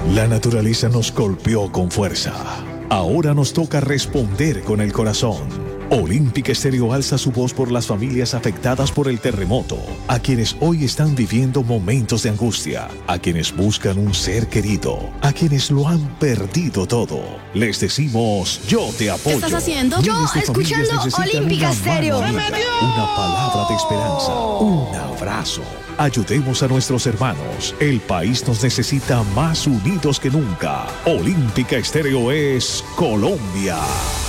La naturaleza nos golpeó con fuerza. Ahora nos toca responder con el corazón. Olímpica Estéreo alza su voz por las familias afectadas por el terremoto, a quienes hoy están viviendo momentos de angustia, a quienes buscan un ser querido, a quienes lo han perdido todo. Les decimos, yo te apoyo. ¿Qué estás haciendo? Miles Yo, de familias escuchando necesitan Olímpica una Estéreo. mano amiga, una palabra de esperanza, un abrazo. Ayudemos a nuestros hermanos. El país nos necesita más unidos que nunca. Olímpica Estéreo es Colombia.